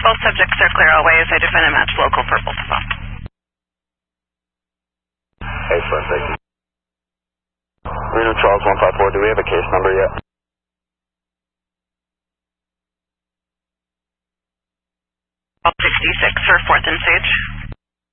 Both subjects are clear always. I define a match local for both of them. Excellent, thank you. Reno Charles 154, do we have a case number yet? All 66 for 4th and Sage.